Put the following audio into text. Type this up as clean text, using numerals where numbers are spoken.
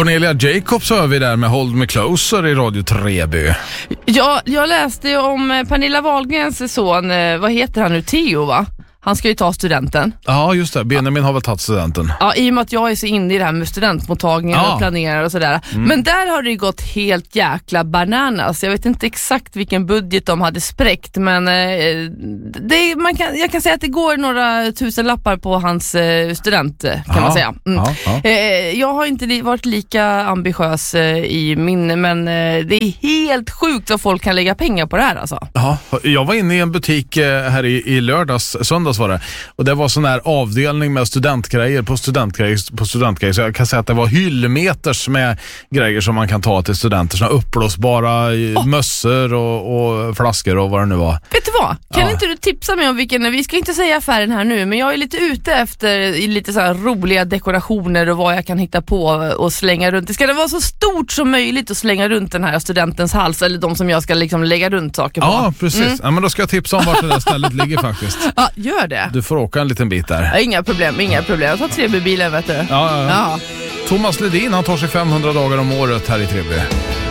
Cornelia Jacobs hör vi där med Hold Me Closer i Radio Treby. Ja, jag läste om Pernilla Wahlgrens son, vad heter han nu, Theo va? Han ska ju ta studenten. Ja, just det. Benjamin har väl tagit studenten. Ja, i och med att jag är så inne i det här med studentmottagningen och planerar och sådär. Men där har det gått helt jäkla bananas. Jag vet inte exakt vilken budget de hade spräckt, men jag kan säga att det går några tusenlappar på hans student, kan man säga. Jag har inte varit lika ambitiös i min, men det är helt sjukt vad folk kan lägga pengar på det här alltså. Ja, jag var inne i en butik här i söndags var det. Och det var sån här avdelning med studentgrejer på studentgrejer. Så jag kan säga att det var hyllmeters med grejer som man kan ta till studenter. Såna uppblåsbara mössor och flaskor och vad det nu var. Vet du vad? Kan inte du tipsa mig om vilken, vi ska inte säga affären här nu, men jag är lite ute efter lite så här roliga dekorationer och vad jag kan hitta på och slänga runt. Det ska det vara så stort som möjligt att slänga runt den här studentens hals, eller de som jag ska liksom lägga runt saker på. Ja, precis. Ja, men då ska jag tipsa om vart det där stället ligger faktiskt. Ja, gör det. Du får åka en liten bit där. Ja, inga problem. Jag tar Treby-bilen, vet du. Ja. Thomas Ledin, han tar sig 500 dagar om året här i Treby.